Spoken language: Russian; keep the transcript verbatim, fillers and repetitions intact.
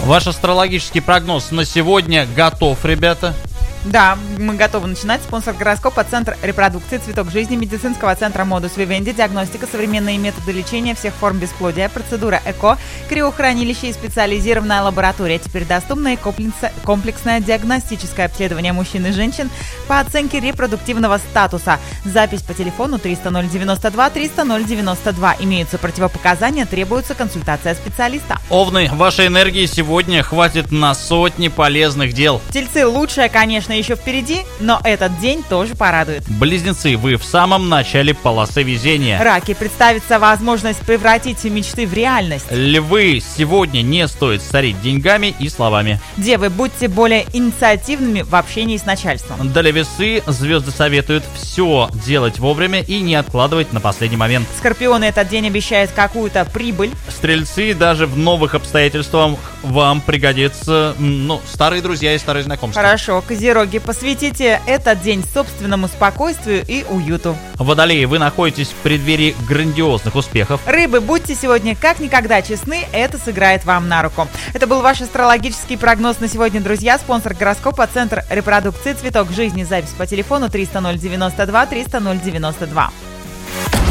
Ваш астрологический прогноз на сегодня готов, ребята? Да, мы готовы начинать. Спонсор гороскопа — Центр репродукции «Цветок жизни» медицинского центра Modus Vivendi. Диагностика, современные методы лечения всех форм бесплодия, процедура ЭКО, криохранилище и специализированная лаборатория. Теперь доступно и комплексное диагностическое обследование мужчин и женщин по оценке репродуктивного статуса. Запись по телефону триста ноль девяносто два триста ноль девяносто два. Имеются противопоказания, требуется консультация специалиста. Овны, вашей энергии сегодня хватит на сотни полезных дел. Тельцы, лучшее, конечно, еще впереди, но этот день тоже порадует. Близнецы, вы в самом начале полосы везения. Раки, представится возможность превратить мечты в реальность. Львы, сегодня не стоит старить деньгами и словами. Девы, будьте более инициативными в общении с начальством. Для Весы, звезды советуют все делать вовремя и не откладывать на последний момент. Скорпионы, этот день обещает какую-то прибыль. Стрельцы, даже в новых обстоятельствах вам пригодятся, ну, старые друзья и старые знакомства. Хорошо, Козероги, посвятите этот день собственному спокойствию и уюту. Водолеи, вы находитесь в преддверии грандиозных успехов. Рыбы, будьте сегодня как никогда честны, это сыграет вам на руку. Это был ваш астрологический прогноз на сегодня, друзья. Спонсор гороскопа — Центр репродукции «Цветок жизни». Запись по телефону триста ноль девяносто два триста ноль девяносто два.